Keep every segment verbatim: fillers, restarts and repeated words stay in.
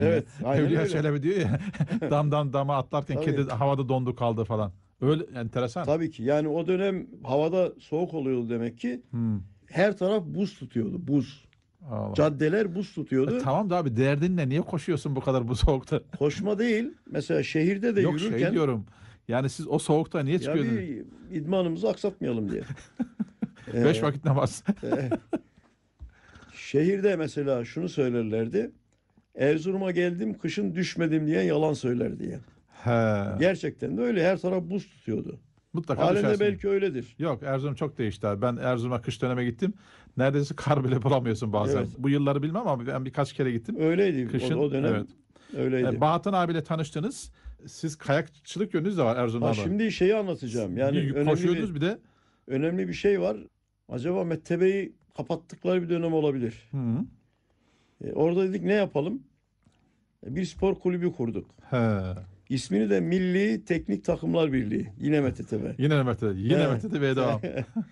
Evet, aynen Evliya öyle. Çelebi diyor ya damdan dama atlarken Tabii. kedi havada dondu kaldı falan. Öyle enteresan. Tabii ki. Yani o dönem havada soğuk oluyordu demek ki. Hmm. Her taraf buz tutuyordu. Buz. Allah. Caddeler buz E, tutuyordu. tamam da abi derdin ne? Niye koşuyorsun bu kadar bu soğukta? Koşma değil. Mesela şehirde de Yok şey yürürken diyorum. Yani siz o soğukta niye ya çıkıyordunuz? bir idmanımızı aksatmayalım diye. Beş Ee, vakit namaz. e, Şehirde mesela şunu söylerlerdi. Erzurum'a geldim kışın düşmedim diye yalan söyler diye. He. Gerçekten de öyle. Her taraf buz tutuyordu. Mutlaka Halen de düşersin. belki öyledir. Yok Erzurum çok değişti abi. Ben Erzurum'a kış döneme gittim. Neredeyse kar bile bulamıyorsun bazen. Evet. Bu yılları bilmem ama ben birkaç kere gittim. Öyleydi. O, Kışın o dönem evet. E, öyleydi. Bahattin abiyle tanıştınız. Siz kayakçılık yönünüz de var Ha Erzurum'da da. şimdi şeyi anlatacağım. Yani Bir önemli bir koşuyordunuz bir de. önemli bir şey var. Acaba Mettebe'yi kapattıkları bir dönem olabilir. Hı. E, orada dedik ne yapalım? E, bir spor kulübü kurduk. He. İsmini de Milli Teknik Takımlar Birliği. Yine M T T B. Yine M T T, yine He. M T T B'ye devam.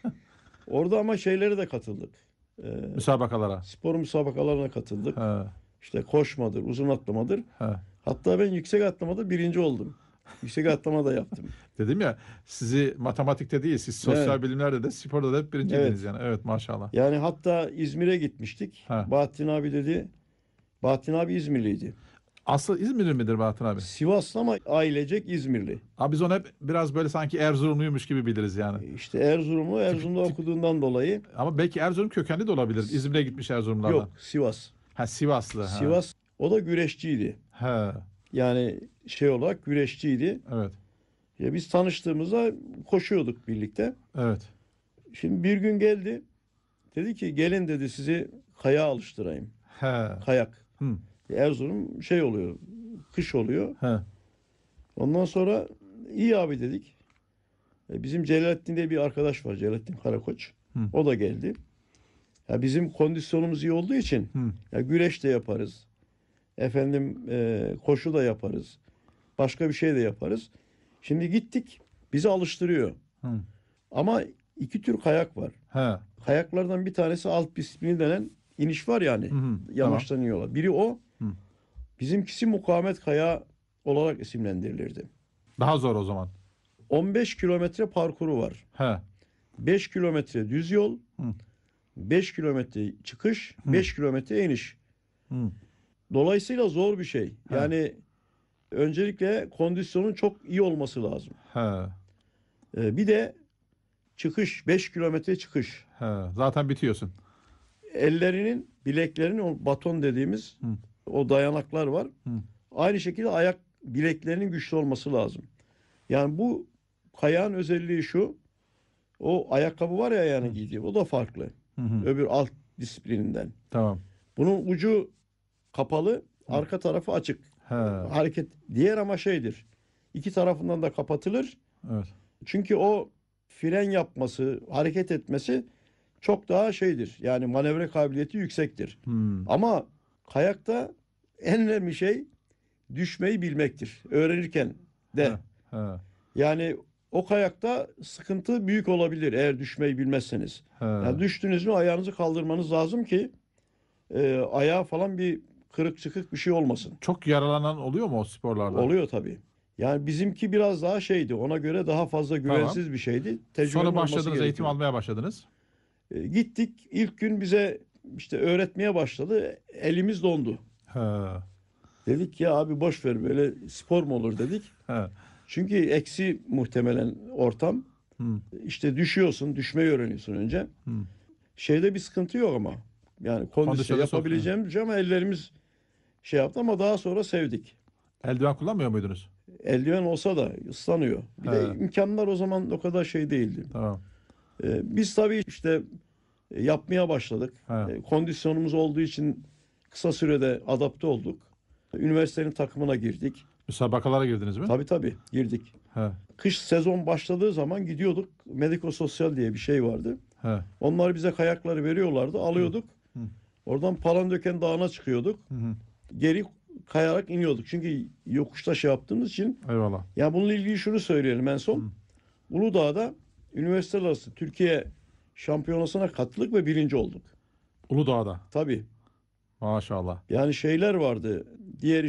Orada ama şeylere de katıldık. E, Müsabakalara. spor müsabakalarına katıldık. He. İşte koşmadır, uzun atlamadır. He. Hatta ben yüksek atlamada birinci oldum. Yüksek atlama da yaptım. Dedim ya sizi matematikte değil siz Evet, sosyal bilimlerde de sporda da hep birinciydiniz evet. yani. Evet maşallah. Yani hatta İzmir'e gitmiştik. He. Bahattin abi dedi. Bahattin abi İzmirliydi. Aslı İzmirli midir Bahattin abi? Sivaslı ama ailecek İzmirli. Abi biz onu hep biraz böyle sanki Erzurumluymuş gibi biliriz yani. İşte Erzurumlu, Tip, Erzurum'da tip. okuduğundan dolayı Ama belki Erzurum kökenli de olabilir. İzmir'e gitmiş Erzurumlardan. yok Sivas. Ha Sivaslı. Ha. Sivas o da güreşçiydi. He. Yani şey olarak güreşçiydi. Evet. Ya biz tanıştığımızda koşuyorduk birlikte. Evet. Şimdi bir gün geldi. Dedi ki gelin dedi sizi kayağa alıştırayım. He. Kayak. Hı. Erzurum şey oluyor. Kış oluyor. He. Ondan sonra iyi abi dedik. E, Bizim Celalettin diye bir arkadaş var. Celalettin Karakoç. Hı. O da geldi. Ya bizim kondisyonumuz iyi olduğu için Hı. ya güreş de yaparız. Efendim e, koşu da yaparız. Başka bir şey de yaparız. Şimdi gittik. Bizi alıştırıyor. Hı. Ama iki tür kayak var. He. Kayaklardan bir tanesi alt disiplini denen iniş var yani. Hı hı. Yamaçtan iniyorlar. Biri o. Hı. Bizimkisi mukavemet kayağı olarak isimlendirilirdi. Daha zor o zaman. on beş kilometre parkuru var. He. beş kilometre düz yol, Hı. beş kilometre çıkış, Hı. beş kilometre iniş. Hı. Dolayısıyla zor bir şey. He. Yani öncelikle kondisyonun çok iyi olması lazım. He. Ee, bir de çıkış, beş kilometre çıkış. He. Zaten bitiyorsun. Ellerinin, bileklerinin o baton dediğimiz Hı. o dayanaklar var. Hı. Aynı şekilde ayak bileklerinin güçlü olması lazım. Yani bu kayağın özelliği şu. O ayakkabı var ya yani giydiği o da farklı. Hı hı. Öbür alt disiplininden. Tamam. Bunun ucu kapalı, arka tarafı açık. He. Hareket diğer ama şeydir. İki tarafından da kapatılır. Evet. Çünkü o fren yapması, hareket etmesi çok daha şeydir. Yani manevra kabiliyeti yüksektir. Hmm. Ama kayakta en önemli şey düşmeyi bilmektir. Öğrenirken de. He. He. Yani o kayakta sıkıntı büyük olabilir eğer düşmeyi bilmezseniz. He. Yani düştünüz mü ayağınızı kaldırmanız lazım ki e, ayağa falan bir kırık çıkık bir şey olmasın. Çok yaralanan oluyor mu o sporlarda? Oluyor tabii. Yani bizimki biraz daha şeydi. Ona göre daha fazla güvensiz bir şeydi. Tecrübenin Sonra olması başladınız, eğitim gerekiyor. almaya başladınız. E, gittik. İlk gün bize işte öğretmeye başladı. Elimiz dondu. He. Dedik ya abi boş ver böyle spor mu olur dedik. He. Çünkü eksi muhtemelen ortam. Hmm. İşte düşüyorsun, düşmeyi öğreniyorsun önce. Hmm. Şeyde bir sıkıntı yok ama. Yani kondisyon Kondisyona sok- yapabileceğimiz bir şey ama ellerimiz şey yaptı ama daha sonra sevdik. Eldiven kullanmıyor muydunuz? Eldiven olsa da ıslanıyor. Bir de He. imkanlar o zaman o kadar şey değildi. Tamam. Ee, biz tabii işte e, yapmaya başladık. He. E, kondisyonumuz olduğu için kısa sürede adapte olduk. Üniversitenin takımına girdik. Müsabakalara girdiniz mi? Tabii tabii girdik. He. Kış sezon başladığı zaman gidiyorduk. Medikososyal diye bir şey vardı. He. Onlar bize kayakları veriyorlardı. Alıyorduk. Hı. Oradan Palandöken Dağı'na çıkıyorduk. Hı hı. Geri kayarak iniyorduk. Çünkü yokuşta şey yaptığımız için. Eyvallah. Ya bununla ilgili şunu söyleyelim en son. Hı. Uludağ'da üniversiteler arası Türkiye şampiyonasına katıldık ve birinci olduk. Uludağ'da. Tabii. Maşallah. Yani şeyler vardı. Diğer